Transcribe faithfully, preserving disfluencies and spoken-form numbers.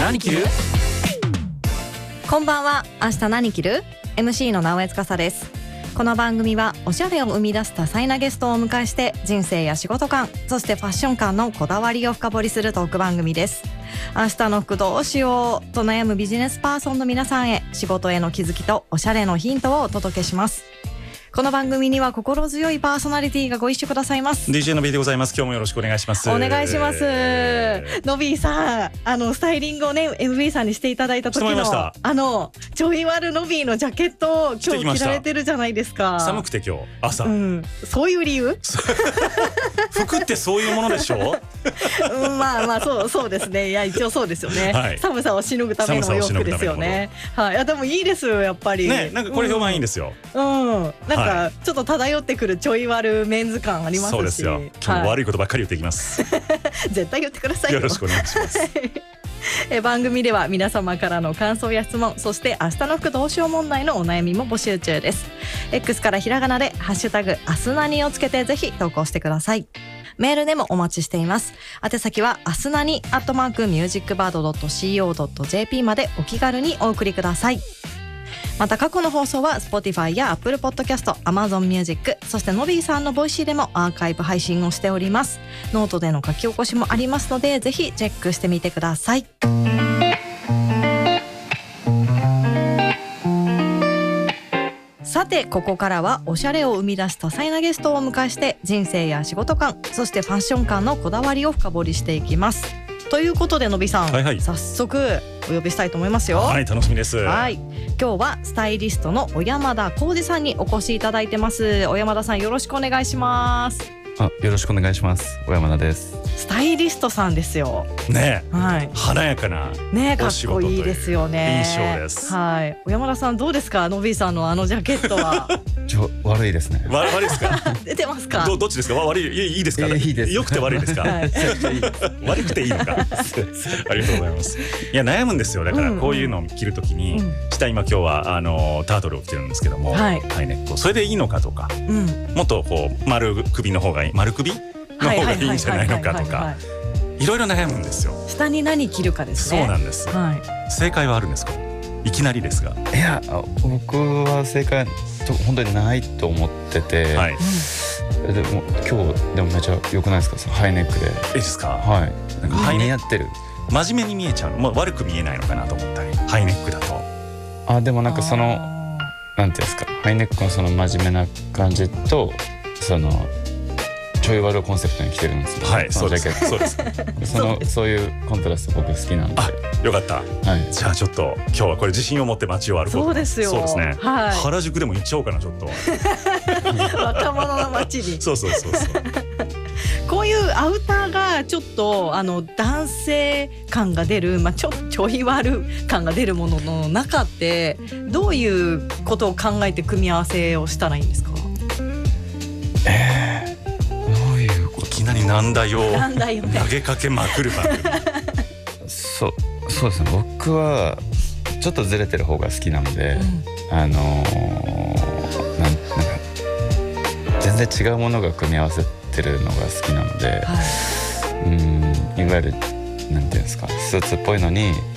何着る？ こんばんは。明日何着る？ エムシー の直江司です。この番組はおしゃれを生み出す多彩なゲストをお迎えして人生や仕事観、そしてファッション観のこだわりを深掘りするトーク番組です。明日の服どうしようと悩むビジネスパーソンの皆さんへ、仕事への気づきとおしゃれのヒントをお届けします。この番組には心強いパーソナリティがご一緒くださいます。 ディージェー の B でございます。今日もよろしくお願いします。 お願いします。のびーさん、あのスタイリングをね エムビー さんにしていただいた時のあのちょいワルのびーのジャケットを今日着られてるじゃないですか。 寒くて今日朝、 うん、そういう理由服ってそういうものでしょうん、まあまあそうそうですね。いや一応そうですよね、はい、寒さをしのぐためのお洋服ですよね。はい、いやでもいいですよやっぱりね。なんかこれ評判いいんですよ。 うん、うん、なんかちょっと漂ってくるちょい悪メンズ感ありますし。 そうですよ。今日も悪いことばっかり言っていきます、はい、 絶対言ってくださいよ。 よろしくお願いしますえ番組では皆様からの感想や質問、そして明日の服どうしよう問題のお悩みも募集中です。 X からひらがなでハッシュタグ明日何をつけてぜひ投稿してください。メールでもお待ちしています。宛先は明日何アットマークミュージックバードドットシーオードットジェーピー までお気軽にお送りください。また過去の放送は Spotify や Apple Podcast、Amazon Music、そしてのびーさんのボイシーでもアーカイブ配信をしております。ノートでの書き起こしもありますのでぜひチェックしてみてください。さてここからはおしゃれを生み出す多彩なゲストをお迎えして人生や仕事観、そしてファッション観のこだわりを深掘りしていきます。ということでのびさん、はいはい、早速お呼びしたいと思いますよ。 はい、楽しみです。 はい、今日はスタイリストの小山田浩二さんにお越しいただいてます。小山田さんよろしくお願いします。 あ、よろしくお願いします。小山田です。 スタイリストさんですよね、 はい、 華やかなね、かっこいいですよね。 印象です。 はい、小山田さんどうですか、のびーさんのあのジャケットは。 ちょ悪いですね。 悪いですか出てますか。 ど, どっちですか。悪い、いいですか、 えー、いいです。 よくて悪いですか、はい、悪くていいのかありがとうございます。いや悩むんですよ。だからこういうのを着るときに、うんうん、下今今日はあのタートルを着てるんですけども、はい、ハイネック、それでいいのかとか、うん、もっとこう丸首の方がいい、丸首の方がいいんじゃないのかとか、いろいろ悩むんですよ。 下に何着るかですね。 そうなんです、はい、正解はあるんですか。いきなりですが。 いや僕は正解と本当にないと思ってて、はい、うん、でも今日でもめっちゃ良くないですか、そのハイネックで。いいですか。 はい、なんかハイネック似合ってる。 真面目に見えちゃうの、まあ、悪く見えないのかなと思ったり、ハイネックだと。 あ、でもなんかそのなんていうんですか、ハイネックのその真面目な感じとそのちょい悪いコンセプトに来てるんですよ。 はい、 そのジャケット。 そうです。 そのそういうコントラスト僕好きなんで。 あ、よかった。はい、じゃあちょっと今日はこれ自信を持って街を歩こう。 そうですよ。 そうですね。 はい、 原宿でも行っちゃおうかなちょっと。 若者の街に。 そうそうそうそう。 こういうアウターがちょっとあの男性感が出る、まあ、ちょちょい悪感が出るものの中ってどういうことを考えて組み合わせをしたらいいんですか。 えー、どういうこと。 いきなりなんだよ、 なんだよ、ね、 投げかけまくる番組。 そそうですね。僕はちょっとずれてる方が好きなので、うん、あのー、なんなんか全然違うものが組み合わせてるのが好きなので、はい、うーん、いわゆるなんていうんですか、スーツっぽいのに